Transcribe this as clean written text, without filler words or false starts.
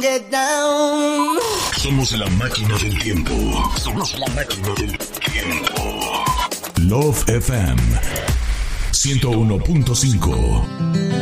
Get down. Somos la máquina del tiempo. Somos la máquina del tiempo. Love FM 101.5.